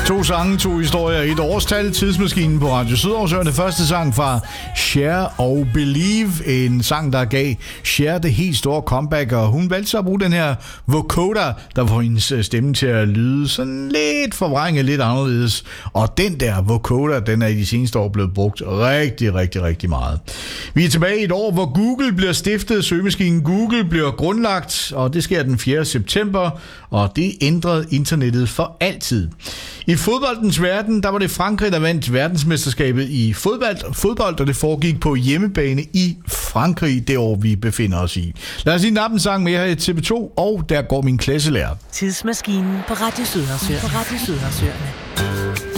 To sange, to historier, et årstal, Tidsmaskinen på Radio Sydoversøerne. Første sang fra Cher og Believe, en sang, der gav Cher det helt store comeback, og hun valgte så at bruge den her vocoder, der får hendes stemme til at lyde sådan lidt forvrænget, lidt anderledes. Og den der vocoder, den er i de seneste år blevet brugt rigtig meget. Vi er tilbage i et år, hvor Google bliver stiftet, søgemaskinen Google bliver grundlagt, og det sker den 4. september, og det ændrede internettet for altid. I fodboldens verden, der var det Frankrig, der vandt verdensmesterskabet i fodbold, og det foregik på hjemmebane i Frankrig, det år vi befinder os i. Lad os lige nappe en sang med her i TV2, og der går min klasselærer. Tidsmaskinen på Radio Sydoversøerne.